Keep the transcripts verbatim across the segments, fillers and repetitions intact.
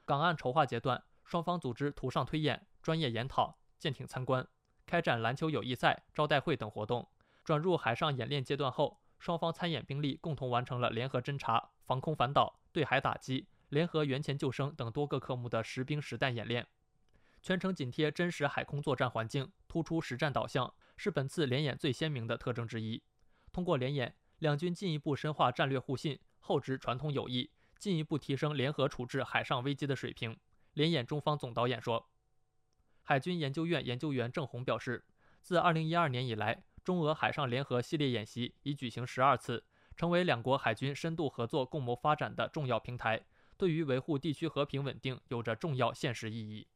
港岸筹划阶段，双方组织图上推演、专业研讨、舰艇参观，开展篮球友谊赛、招待会等活动。转入海上演练阶段后，双方参演兵力共同完成了联合侦察、防空反导、对海打击、联合援前救生等多个科目的实兵实弹演练。全程紧贴真实海空作战环境，突出实战导向，是本次联演最鲜明的特征之一。通过联演，两军进一步深化战略互信，厚植传统友谊，进一步提升联合处置海上危机的水平。联演中方总导演说，海军研究院研究员郑红表示，自二零一二年以来，中俄海上联合系列演习已举行十二次，成为两国海军深度合作共谋发展的重要平台，对于维护地区和平稳定有着重要现实意义。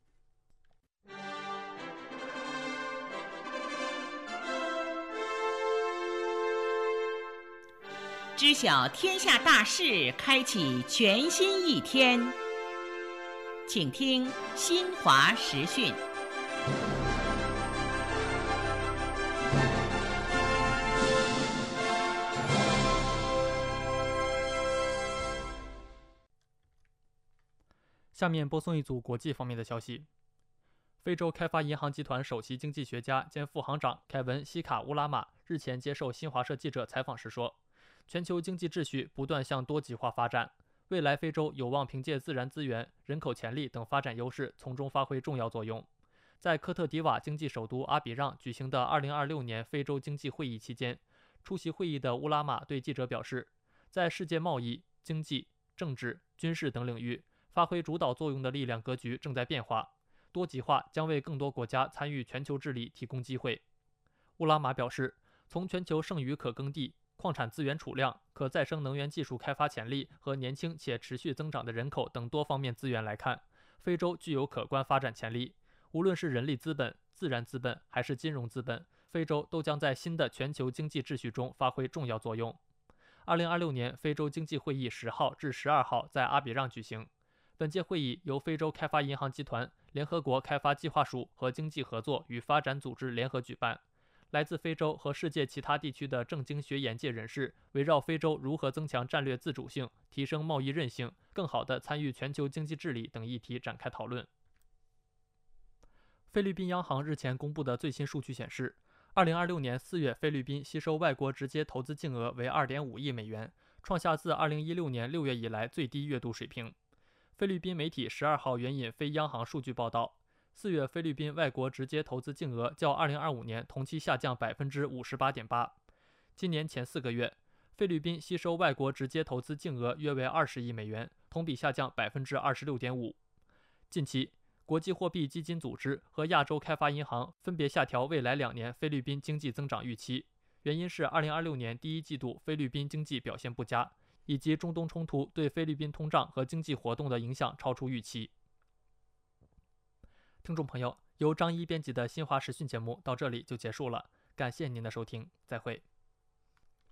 知晓天下大事，开启全新一天。请听新华时讯。 下面播送一组国际方面的消息。非洲开发银行集团首席经济学家兼副行长凯文·西卡乌拉玛日前接受新华社记者采访时说，全球经济秩序不断向多极化发展，未来非洲有望凭借自然资源、人口潜力等发展优势，从中发挥重要作用。在科特迪瓦经济首都阿比让举行的二零二六年非洲经济会议期间，出席会议的乌拉玛对记者表示，在世界贸易、经济、政治、军事等领域发挥主导作用的力量格局正在变化，多极化将为更多国家参与全球治理提供机会。乌拉玛表示，从全球剩余可耕地、矿产资源储量、可再生能源技术开发潜力和年轻且持续增长的人口等多方面资源来看，非洲具有可观发展潜力。无论是人力资本、自然资本还是金融资本，非洲都将在新的全球经济秩序中发挥重要作用。二零二六年非洲经济会议十号至十二号在阿比让举行。本届会议由非洲开发银行集团、联合国开发计划署和经济合作与发展组织联合举办。来自非洲和世界其他地区的政经学研界人士围绕非洲如何增强战略自主性、提升贸易韧性、更好地参与全球经济治理等议题展开讨论。菲律宾央行日前公布的最新数据显示，二零二六年四月菲律宾吸收外国直接投资净额为 二点五亿美元，创下自二零一六年六月以来最低月度水平。菲律宾媒体十二号援引非央行数据报道，四月菲律宾外国直接投资净额较二零二五年同期下降 百分之五十八点八。今年前四个月，菲律宾吸收外国直接投资净额约为二十亿美元，同比下降 百分之二十六点五。近期，国际货币基金组织和亚洲开发银行分别下调未来两年菲律宾经济增长预期，原因是二零二六年第一季度菲律宾经济表现不佳，以及中东冲突对菲律宾通胀和经济活动的影响超出预期。听众朋友，由张一编辑的新华时讯节目到这里就结束了，感谢您的收听，再会。